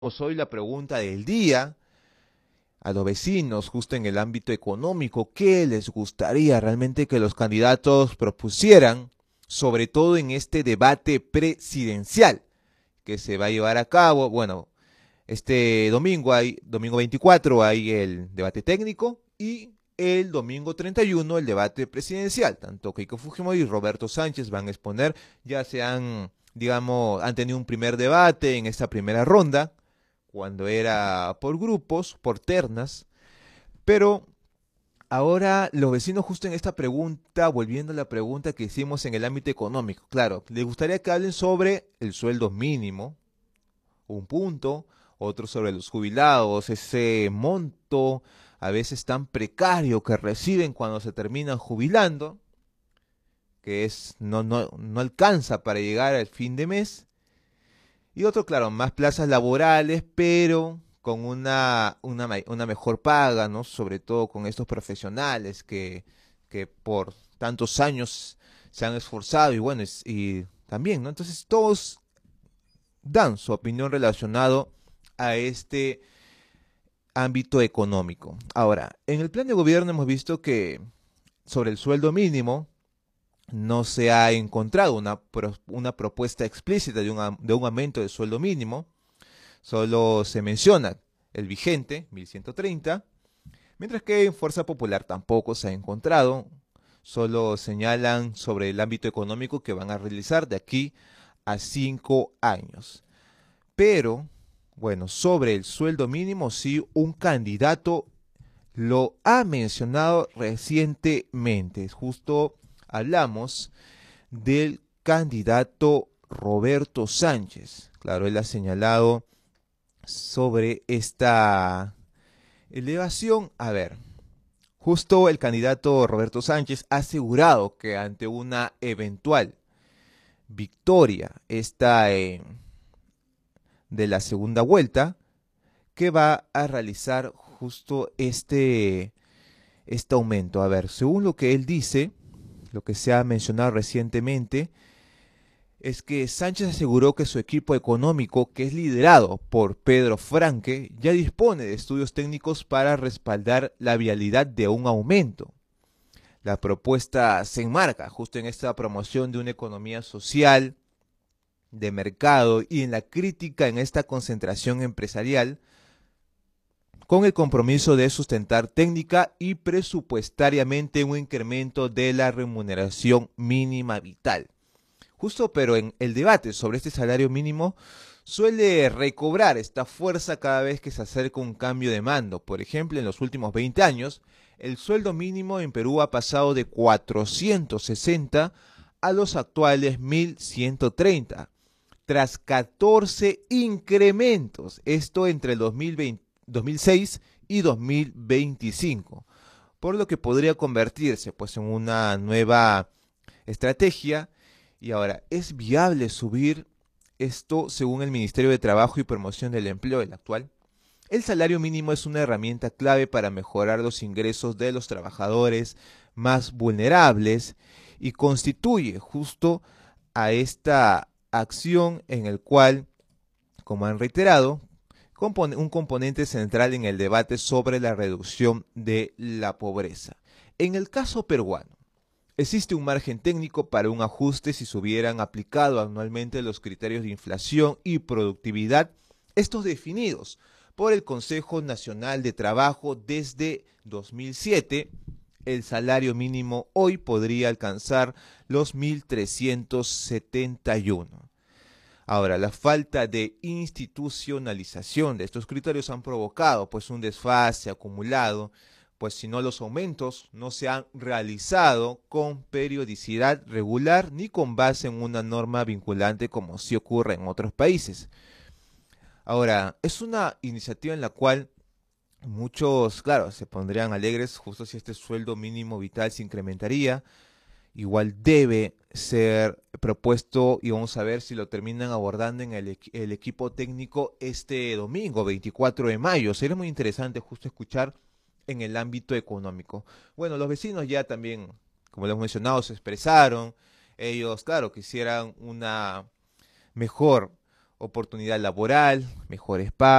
Hoy la pregunta del día a los vecinos, justo en el ámbito económico, ¿qué les gustaría realmente que los candidatos propusieran, sobre todo en este debate presidencial que se va a llevar a cabo? Bueno, este domingo domingo 24 hay el debate técnico y el domingo 31 el debate presidencial. Tanto Keiko Fujimori y Roberto Sánchez van a exponer, ya se han, digamos, han tenido un primer debate en esta primera ronda cuando era por grupos, por ternas, pero ahora los vecinos justo en esta pregunta, volviendo a la pregunta que hicimos en el ámbito económico, claro, les gustaría que hablen sobre el sueldo mínimo, un punto, otro sobre los jubilados, ese monto a veces tan precario que reciben cuando se terminan jubilando, que es no alcanza para llegar al fin de mes. Y otro, claro, más plazas laborales, pero con una mejor paga, ¿no? Sobre todo con estos profesionales que por tantos años se han esforzado y bueno, y también, ¿no? Entonces todos dan su opinión relacionado a este ámbito económico. Ahora, en el plan de gobierno hemos visto que sobre el sueldo mínimo no se ha encontrado una propuesta explícita de un aumento del sueldo mínimo. Solo se menciona el vigente, 1130, mientras que en Fuerza Popular tampoco se ha encontrado. Solo señalan sobre el ámbito económico que van a realizar de aquí a 5 años. Pero, bueno, sobre el sueldo mínimo, sí, un candidato lo ha mencionado recientemente. Justo hablamos del candidato Roberto Sánchez. Claro, él ha señalado sobre esta elevación. A ver, justo el candidato Roberto Sánchez ha asegurado que ante una eventual victoria de la segunda vuelta, que va a realizar justo este aumento. A ver, según lo que él dice, lo que se ha mencionado recientemente, es que Sánchez aseguró que su equipo económico, que es liderado por Pedro Franque, ya dispone de estudios técnicos para respaldar la viabilidad de un aumento. La propuesta se enmarca justo en esta promoción de una economía social, de mercado y en la crítica en esta concentración empresarial, con el compromiso de sustentar técnica y presupuestariamente un incremento de la remuneración mínima vital. Justo, pero en el debate sobre este salario mínimo suele recobrar esta fuerza cada vez que se acerca un cambio de mando. Por ejemplo, en los últimos 20 años, el sueldo mínimo en Perú ha pasado de 460 a los actuales 1130, tras 14 incrementos, esto entre el 2006 y 2025, por lo que podría convertirse pues en una nueva estrategia. Y ahora, ¿es viable subir esto según el Ministerio de Trabajo y Promoción del Empleo, el actual? El salario mínimo es una herramienta clave para mejorar los ingresos de los trabajadores más vulnerables y constituye justo a esta acción en el cual, como han reiterado, un componente central en el debate sobre la reducción de la pobreza. En el caso peruano, existe un margen técnico para un ajuste si se hubieran aplicado anualmente los criterios de inflación y productividad, estos definidos por el Consejo Nacional de Trabajo desde 2007. El salario mínimo hoy podría alcanzar los 1.371. Ahora, la falta de institucionalización de estos criterios han provocado pues un desfase acumulado, pues si no los aumentos no se han realizado con periodicidad regular ni con base en una norma vinculante como sí ocurre en otros países. Ahora, es una iniciativa en la cual muchos, claro, se pondrían alegres justo si este sueldo mínimo vital se incrementaría. Igual debe ser propuesto y vamos a ver si lo terminan abordando en el equipo técnico este domingo, 24 de mayo. Sería muy interesante justo escuchar en el ámbito económico. Bueno, los vecinos ya también, como lo hemos mencionado, se expresaron. Ellos, claro, quisieran una mejor oportunidad laboral, mejores pagos